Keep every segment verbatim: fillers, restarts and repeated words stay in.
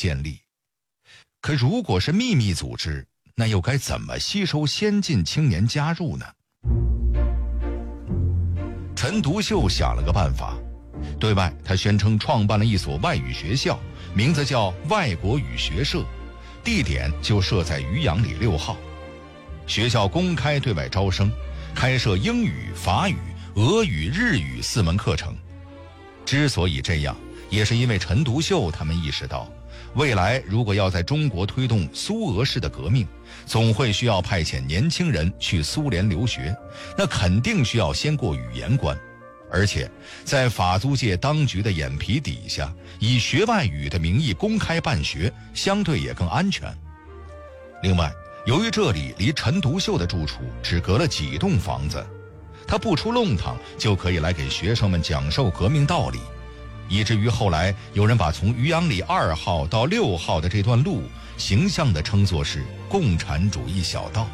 建立。可如果是秘密组织，那又该怎么吸收先进青年加入呢？陈独秀想了个办法，对外他宣称创办了一所外语学校，名字叫外国语学社，地点就设在渔阳里六号。学校公开对外招生，开设英语、法语、俄语、日语四门课程。之所以这样，也是因为陈独秀他们意识到，未来如果要在中国推动苏俄式的革命，总会需要派遣年轻人去苏联留学，那肯定需要先过语言关。而且在法租界当局的眼皮底下，以学外语的名义公开办学，相对也更安全。另外，由于这里离陈独秀的住处只隔了几栋房子，他不出弄堂就可以来给学生们讲授革命道理，以至于后来有人把从渔阳里二号到六号的这段路形象地称作是共产主义小道。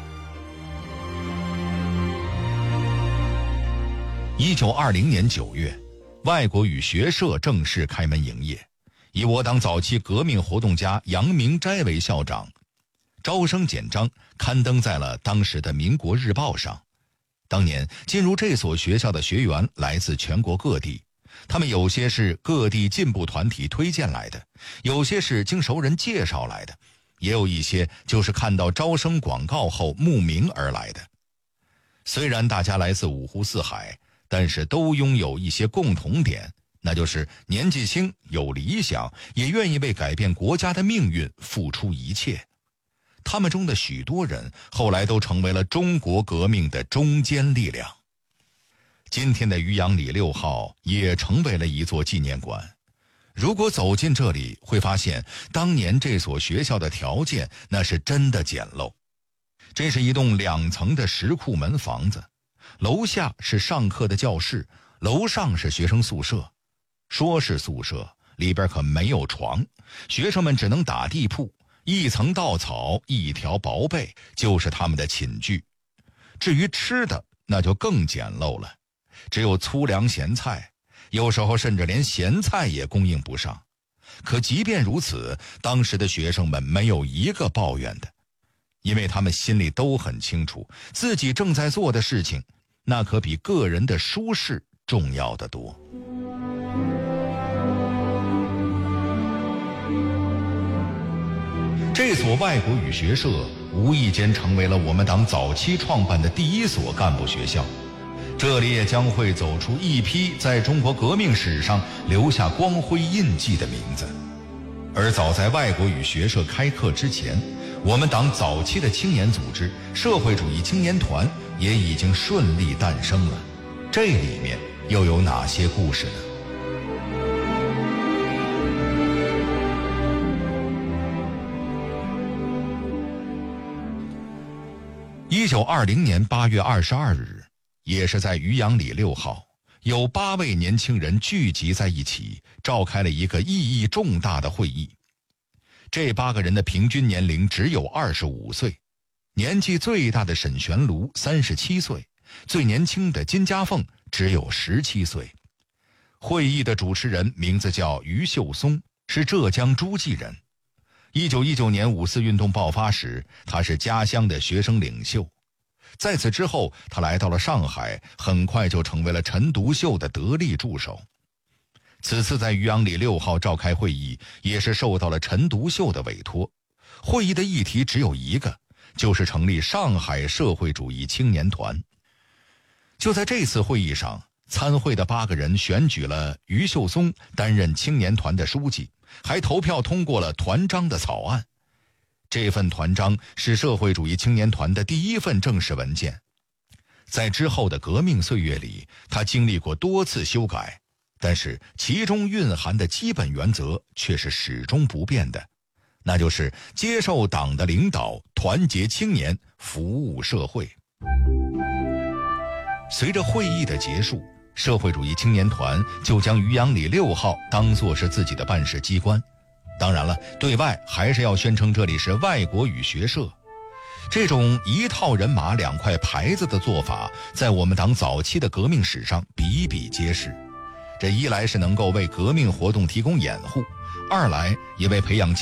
一九二零年九月，外国语学社正式开门营业，以我党早期革命活动家杨明斋为校长。招生简章刊登在了当时的《民国日报》上。当年进入这所学校的学员来自全国各地，他们有些是各地进步团体推荐来的，有些是经熟人介绍来的，也有一些就是看到招生广告后慕名而来的。虽然大家来自五湖四海，但是都拥有一些共同点，那就是年纪轻，有理想，也愿意为改变国家的命运付出一切。他们中的许多人后来都成为了中国革命的中坚力量。今天的渔阳里六号也成为了一座纪念馆。如果走进这里，会发现当年这所学校的条件那是真的简陋。这是一栋两层的石库门房子，楼下是上课的教室，楼上是学生宿舍。说是宿舍，里边可没有床，学生们只能打地铺，一层稻草，一条薄被，就是他们的寝具。至于吃的，那就更简陋了，只有粗粮咸菜，有时候甚至连咸菜也供应不上。可即便如此，当时的学生们没有一个抱怨的，因为他们心里都很清楚，自己正在做的事情，那可比个人的舒适重要得多。这所外国语学社无意间成为了我们党早期创办的第一所干部学校，这里也将会走出一批在中国革命史上留下光辉印记的名字。而早在外国语学社开课之前，我们党早期的青年组织社会主义青年团也已经顺利诞生了。这里面又有哪些故事呢？一九二零年八月二十二日，也是在渔阳里六号，有八位年轻人聚集在一起，召开了一个意义重大的会议。这八个人的平均年龄只有二十五岁，年纪最大的沈玄庐三十七岁，最年轻的金家凤只有十七岁。会议的主持人名字叫于秀松，是浙江诸暨人。一九一九年五四运动爆发时，他是家乡的学生领袖。在此之后，他来到了上海，很快就成为了陈独秀的得力助手。此次在渔阳里六号召开会议，也是受到了陈独秀的委托。会议的议题只有一个，就是成立上海社会主义青年团。就在这次会议上，参会的八个人选举了于秀松担任青年团的书记，还投票通过了团章的草案。这份团章是社会主义青年团的第一份正式文件。在之后的革命岁月里，他经历过多次修改，但是其中蕴含的基本原则却是始终不变的，那就是接受党的领导，团结青年，服务社会。随着会议的结束，社会主义青年团就将渔阳里六号当作是自己的办事机关。当然了，对外还是要宣称这里是外国语学社。这种一套人马两块牌子的做法，在我们党早期的革命史上比比皆是。这一来是能够为革命活动提供掩护，二来也为培养